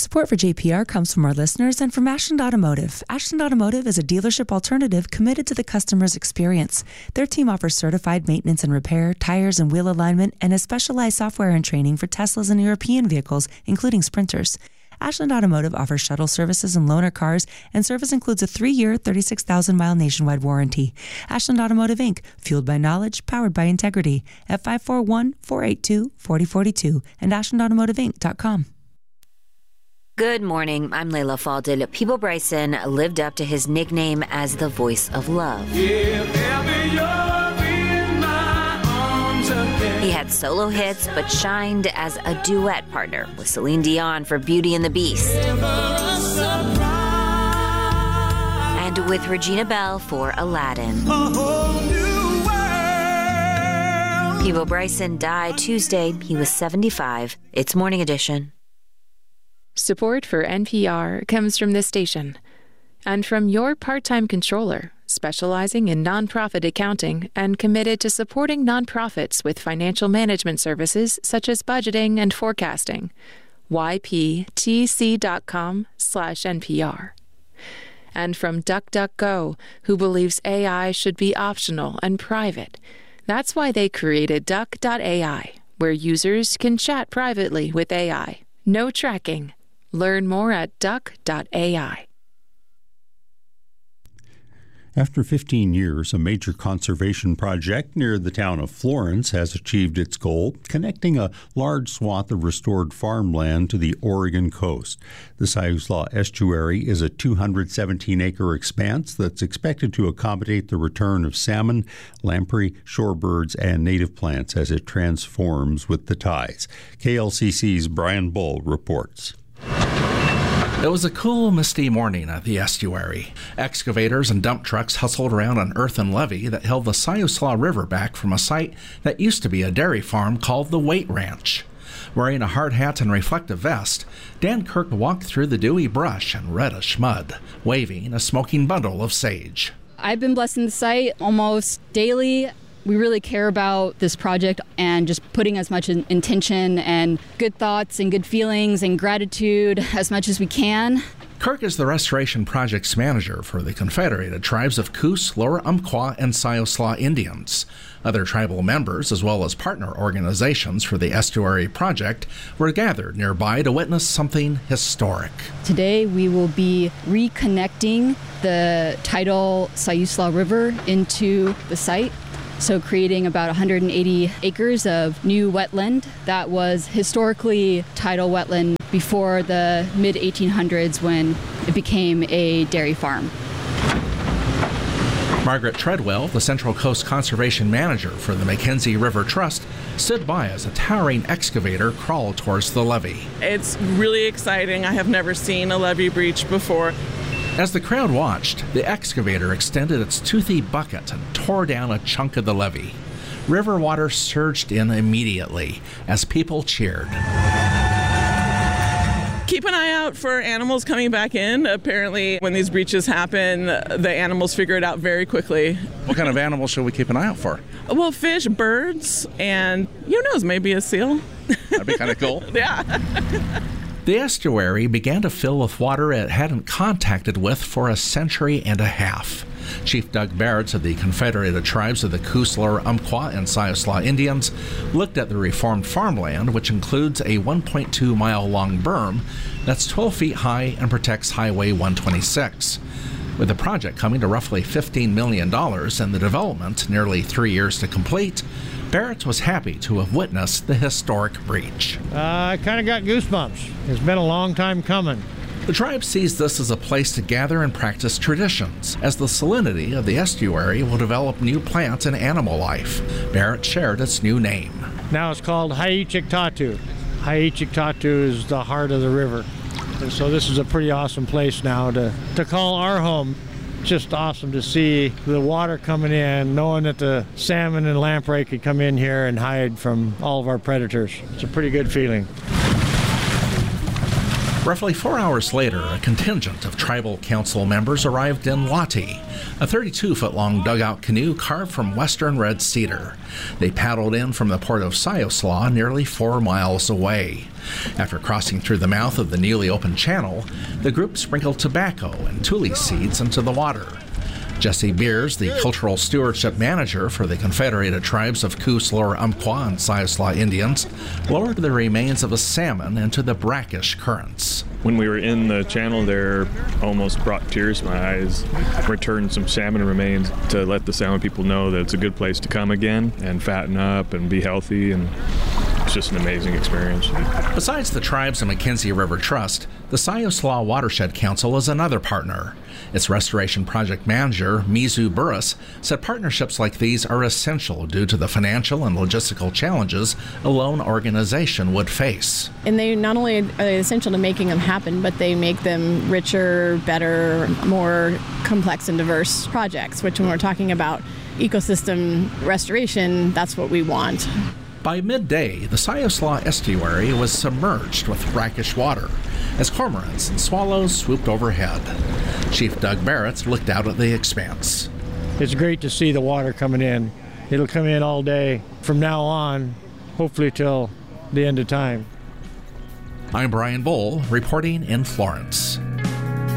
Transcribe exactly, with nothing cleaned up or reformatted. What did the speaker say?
Support for J P R comes from our listeners and from Ashland Automotive. Ashland Automotive is a dealership alternative committed to the customer's experience. Their team offers certified maintenance and repair, tires and wheel alignment, and has specialized software and training for Teslas and European vehicles, including Sprinters. Ashland Automotive offers shuttle services and loaner cars, and service includes a three-year, thirty-six thousand mile nationwide warranty. Ashland Automotive, Incorporated, fueled by knowledge, powered by integrity, at five four one, four eight two, four zero four two and ashland automotive inc dot com. Good morning. I'm Layla Falded. Peabo Bryson lived up to his nickname as the voice of love. He had solo hits, but shined as a duet partner with Celine Dion for Beauty and the Beast. And with Regina Belle for Aladdin. Peabo Bryson died Tuesday. He was seventy-five. It's Morning Edition. Support for N P R comes from this station and from your part-time controller, specializing in nonprofit accounting and committed to supporting nonprofits with financial management services such as budgeting and forecasting. Y P T C dot com slash N P R. And from DuckDuckGo, who believes A I should be optional and private. That's why they created Duck dot A I, where users can chat privately with A I. No tracking. Learn more at Duck dot A I. After fifteen years, a major conservation project near the town of Florence has achieved its goal, connecting a large swath of restored farmland to the Oregon coast. The Siuslaw Estuary is a two hundred seventeen acre expanse that's expected to accommodate the return of salmon, lamprey, shorebirds, and native plants as it transforms with the tides. K L C C's Brian Bull reports. It was a cool, misty morning at the estuary. Excavators and dump trucks hustled around an earthen levee that held the Siuslaw River back from a site that used to be a dairy farm called the Waite Ranch. Wearing a hard hat and reflective vest, Dan Kirk walked through the dewy brush and reddish mud, waving a smoking bundle of sage. I've been blessing the site almost daily. We really care about this project and just putting as much intention and good thoughts and good feelings and gratitude as much as we can. Kirk is the restoration project's manager for the Confederated Tribes of Coos, Lower Umpqua, and Siuslaw Indians. Other tribal members, as well as partner organizations for the estuary project, were gathered nearby to witness something historic. Today we will be reconnecting the tidal Siuslaw River into the site. So creating about one hundred eighty acres of new wetland that was historically tidal wetland before the mid eighteen hundreds when it became a dairy farm. Margaret Treadwell, the Central Coast Conservation Manager for the Mackenzie River Trust, stood by as a towering excavator crawled towards the levee. It's really exciting. I have never seen a levee breach before. As the crowd watched, the excavator extended its toothy bucket and tore down a chunk of the levee. River water surged in immediately as people cheered. Keep an eye out for animals coming back in. Apparently, when these breaches happen, the animals figure it out very quickly. What kind of animals should we keep an eye out for? Well, fish, birds, and who knows, maybe a seal. That'd be kind of cool. Yeah. The estuary began to fill with water it hadn't contacted with for a century and a half. Chief Doug Barrett of the Confederated Tribes of the Coos, Lower Umpqua, and Siuslaw Indians looked at the reformed farmland, which includes a one point two mile long berm that's twelve feet high and protects Highway one twenty-six. With the project coming to roughly fifteen million dollars and the development nearly three years to complete, Barrett was happy to have witnessed the historic breach. Uh, I kind of got goosebumps. It's been a long time coming. The tribe sees this as a place to gather and practice traditions, as the salinity of the estuary will develop new plant and animal life. Barrett shared its new name. Now it's called Haichiktatu. Haichiktatu is the heart of the river. And so this is a pretty awesome place now to, to call our home. Just awesome to see the water coming in, knowing that the salmon and lamprey could come in here and hide from all of our predators. It's a pretty good feeling. Roughly four hours later, a contingent of tribal council members arrived in Lati, a thirty-two-foot-long dugout canoe carved from western red cedar. They paddled in from the port of Siuslaw, nearly four miles away. After crossing through the mouth of the newly opened channel, the group sprinkled tobacco and tule seeds into the water. Jesse Beers, the Cultural Stewardship Manager for the Confederated Tribes of Coos, Lower Umpqua, and Siuslaw Indians, lowered the remains of a salmon into the brackish currents. When we were in the channel there, almost brought tears to my eyes. Returned some salmon remains to let the salmon people know that it's a good place to come again and fatten up and be healthy, and it's just an amazing experience. Besides the Tribes and Mackenzie River Trust, the Siuslaw Watershed Council is another partner. Its restoration project manager, Mizu Burris, said partnerships like these are essential due to the financial and logistical challenges a lone organization would face. And they not only are they essential to making them happen, but they make them richer, better, more complex and diverse projects, which when we're talking about ecosystem restoration, that's what we want. By midday, the Siuslaw estuary was submerged with brackish water as cormorants and swallows swooped overhead. Chief Doug Barrett looked out at the expanse. It's great to see the water coming in. It'll come in all day from now on, hopefully till the end of time. I'm Brian Bowl, reporting in Florence.